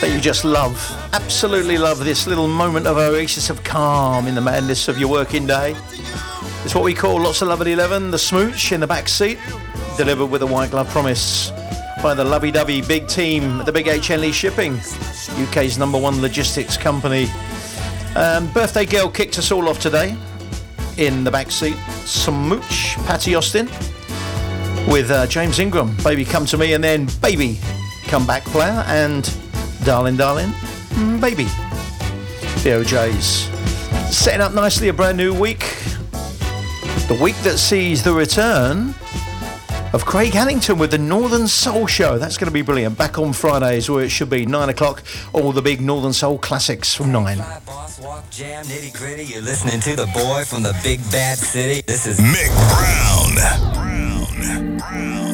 that you just love, absolutely love this little moment of oasis of calm in the madness of your working day. It's what we call Lots of Love at 11, the smooch in the back seat, delivered with a white glove promise by the lovey-dovey big team at the Big H Henley Shipping, UK's #1 logistics company. Birthday girl kicked us all off today in the back seat. Smooch, Patty Austin, with James Ingram, Baby Come to Me, and then Baby Come Back Player, and Darling Darling, Baby. The OJs. Setting up nicely a brand new week. The week that sees the return of Craig Hannington with the Northern Soul Show. That's going to be brilliant. Back on Fridays where it should be, 9 o'clock. All the big Northern Soul classics from 9. Boss, walk, jam, nitty gritty. You're listening to the boy from the big bad city. This is Mick Brown.